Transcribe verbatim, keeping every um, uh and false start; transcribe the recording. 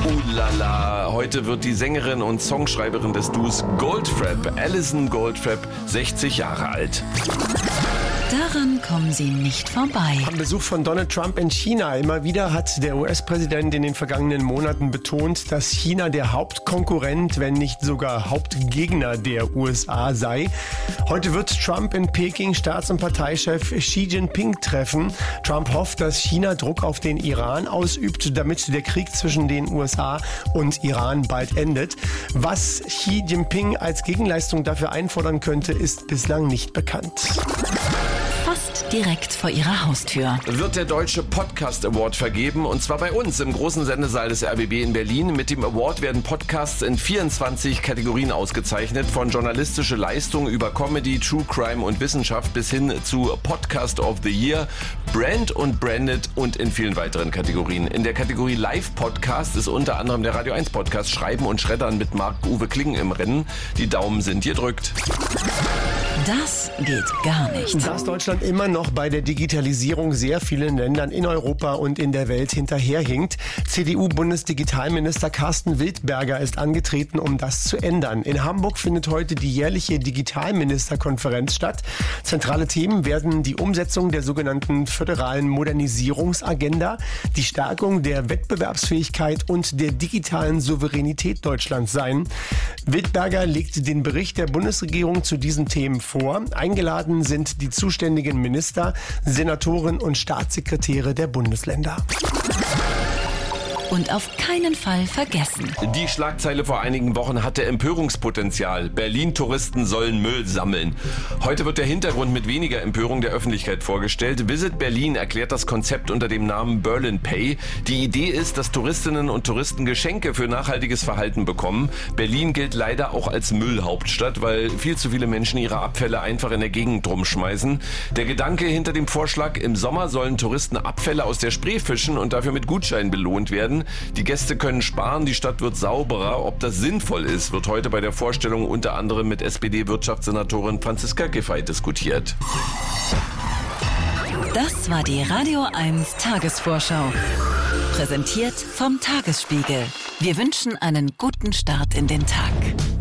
Uh la la, heute wird die Sängerin und Songschreiberin des Duos Goldfrapp, Alison Goldfrapp, sechzig Jahre alt. Daran kommen sie nicht vorbei. Am Besuch von Donald Trump in China. Immer wieder hat der U S-Präsident in den vergangenen Monaten betont, dass China der Hauptkonkurrent, wenn nicht sogar Hauptgegner der U S A sei. Heute wird Trump in Peking Staats- und Parteichef Xi Jinping treffen. Trump hofft, dass China Druck auf den Iran ausübt, damit der Krieg zwischen den U S A und Iran bald endet. Was Xi Jinping als Gegenleistung dafür einfordern könnte, ist bislang nicht bekannt. Fast direkt vor ihrer Haustür Wird der Deutsche Podcast Award vergeben, und zwar bei uns im großen Sendesaal des R B B in Berlin. Mit dem Award werden Podcasts in vierundzwanzig Kategorien ausgezeichnet, von journalistische Leistung über Comedy, True Crime und Wissenschaft bis hin zu Podcast of the Year, Brand und Branded und in vielen weiteren Kategorien. In der Kategorie Live-Podcast ist unter anderem der Radio eins Podcast Schreiben und Schreddern mit Marc-Uwe Kling im Rennen. Die Daumen sind gedrückt. Das geht gar nicht. Dass Deutschland immer noch bei der Digitalisierung sehr vielen Ländern in Europa und in der Welt hinterherhinkt. C D U-Bundesdigitalminister Carsten Wildberger ist angetreten, um das zu ändern. In Hamburg findet heute die jährliche Digitalministerkonferenz statt. Zentrale Themen werden die Umsetzung der sogenannten föderalen Modernisierungsagenda, die Stärkung der Wettbewerbsfähigkeit und der digitalen Souveränität Deutschlands sein. Wildberger legt den Bericht der Bundesregierung zu diesen Themen vor. Eingeladen sind die zuständigen Minister, Senatoren und Staatssekretäre der Bundesländer. Und auf keinen Fall vergessen. Die Schlagzeile vor einigen Wochen hatte Empörungspotenzial. Berlin-Touristen sollen Müll sammeln. Heute wird der Hintergrund mit weniger Empörung der Öffentlichkeit vorgestellt. Visit Berlin erklärt das Konzept unter dem Namen Berlin Pay. Die Idee ist, dass Touristinnen und Touristen Geschenke für nachhaltiges Verhalten bekommen. Berlin gilt leider auch als Müllhauptstadt, weil viel zu viele Menschen ihre Abfälle einfach in der Gegend rumschmeißen. Der Gedanke hinter dem Vorschlag: Im Sommer sollen Touristen Abfälle aus der Spree fischen und dafür mit Gutscheinen belohnt werden. Die Gäste können sparen, die Stadt wird sauberer. Ob das sinnvoll ist, wird heute bei der Vorstellung unter anderem mit S P D-Wirtschaftssenatorin Franziska Giffey diskutiert. Das war die Radio eins Tagesvorschau. Präsentiert vom Tagesspiegel. Wir wünschen einen guten Start in den Tag.